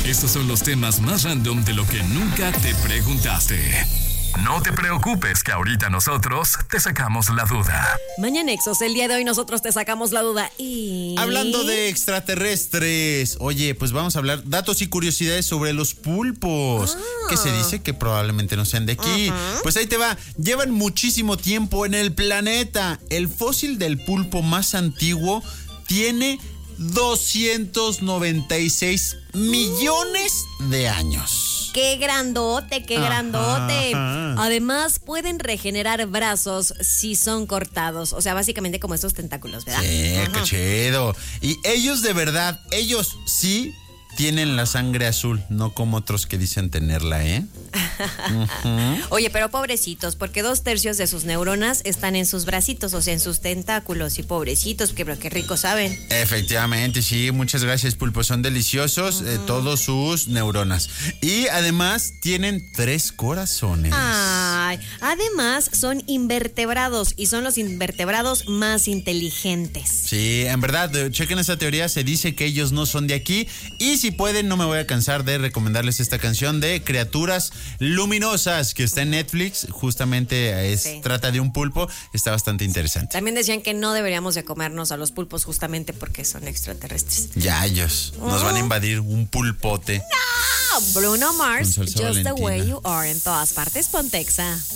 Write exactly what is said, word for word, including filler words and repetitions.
Estos son los temas más random de lo que nunca te preguntaste. No te preocupes, que ahorita nosotros te sacamos la duda. Mañanexos, el día de hoy nosotros te sacamos la duda y... Hablando de extraterrestres, oye, pues vamos a hablar datos y curiosidades sobre los pulpos, ah. que se dice que probablemente no sean de aquí. Uh-huh. Pues ahí te va, llevan muchísimo tiempo en el planeta. El fósil del pulpo más antiguo tiene doscientos noventa y seis millones de años. ¡Qué grandote, qué grandote! Ajá. Además, pueden regenerar brazos si son cortados. O sea, básicamente como estos tentáculos, ¿verdad? Sí, ajá. Qué chido. Y ellos de verdad, ellos sí tienen la sangre azul, no como otros que dicen tenerla, ¿eh? Uh-huh. Oye, pero pobrecitos, porque dos tercios de sus neuronas están en sus bracitos, o sea, en sus tentáculos. Y pobrecitos, que pero qué rico saben. Efectivamente, sí, muchas gracias, pulpos. Son deliciosos, uh-huh. eh, todos sus neuronas. Y además tienen tres corazones. Ay, además son invertebrados y son los invertebrados más inteligentes. Sí, en verdad, chequen esa teoría, se dice que ellos no son de aquí. Y si pueden, no me voy a cansar de recomendarles esta canción de Criaturas Luminosas, que está en Netflix. Justamente es, sí. trata de un pulpo. Está bastante interesante. También decían que no deberíamos de comernos a los pulpos justamente porque son extraterrestres. Ya ellos oh. nos van a invadir un pulpote. No, Bruno Mars, Just Valentina. The Way You Are, en todas partes, Pontexa.